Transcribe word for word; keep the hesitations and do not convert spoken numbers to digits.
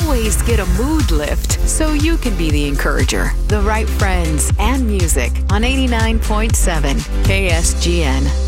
always get a mood lift so you can be the encourager. The right friends and music on eighty-nine point seven K S G N.